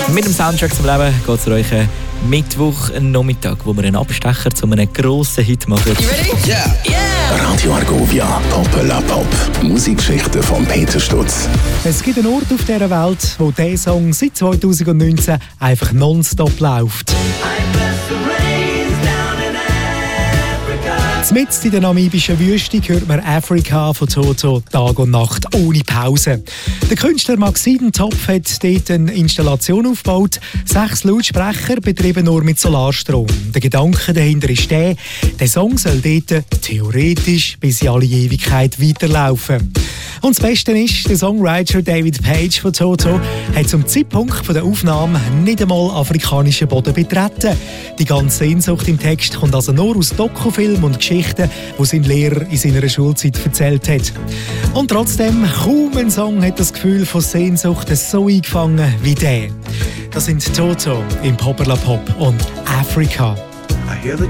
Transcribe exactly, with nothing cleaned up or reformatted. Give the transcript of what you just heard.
Mit dem Soundtrack zum Leben geht es euch Mittwoch-Nachmittag, wo wir einen Abstecher zu einem grossen Hit machen. You ready? Yeah. Yeah! Radio Argovia, Pop La Pop. Musikgeschichten von Peter Stutz. Es gibt einen Ort auf dieser Welt, wo dieser Song seit zweitausendneunzehn einfach nonstop läuft. Mitten in der namibischen Wüste hört man Afrika von Toto Tag und Nacht ohne Pause. Der Künstler Maxine Topf hat dort eine Installation aufgebaut. Sechs Lautsprecher betrieben nur mit Solarstrom. Der Gedanke dahinter ist der, der Song soll dort theoretisch bis in alle Ewigkeit weiterlaufen. Und das Beste ist, der Songwriter David Page von Toto hat zum Zeitpunkt der Aufnahme nicht einmal afrikanischen Boden betreten. Die ganze Sehnsucht im Text kommt also nur aus Dokufilmen und Geschichten, die sein Lehrer in seiner Schulzeit erzählt hat. Und trotzdem, kaum ein Song hat das Gefühl von Sehnsucht so eingefangen wie der. Das sind Toto im Pop La Pop und Afrika.